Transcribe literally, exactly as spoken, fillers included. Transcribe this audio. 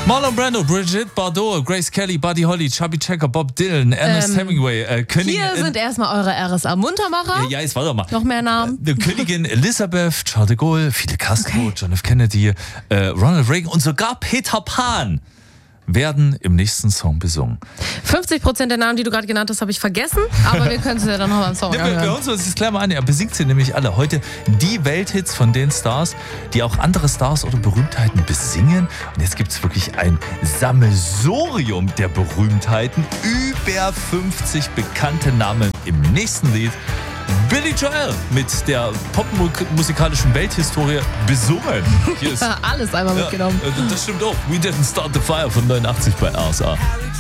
Marlon Brando, Brigitte Bardot, Grace Kelly, Buddy Holly, Chubby Checker, Bob Dylan, Ernest Ähm, Hemingway, äh, Königin... Hier sind erstmal eure R S A-Muntermacher. Ja, jetzt warte mal. Noch mehr Namen? Äh, Königin Elisabeth, Charles de Gaulle, Fidel Castro, Okay. John F. Kennedy, äh, Ronald Reagan und sogar Peter Pan werden im nächsten Song besungen. fünfzig Prozent der Namen, die du gerade genannt hast, habe ich vergessen. Aber wir können es ja dann noch beim Song Ja, bei, bei anhören. uns ist es klar mal an, er besingt sie nämlich alle. Heute die Welthits von den Stars, die auch andere Stars oder Berühmtheiten besingen. Und jetzt gibt es wirklich ein Sammelsurium der Berühmtheiten. Über fünfzig bekannte Namen im nächsten Lied. Billy Joel mit der popmusikalischen Welthistorie besungen. Hier ist, Alles einmal ja, mitgenommen. das stimmt auch. We Didn't Start the Fire von neunundachtzig bei R S A.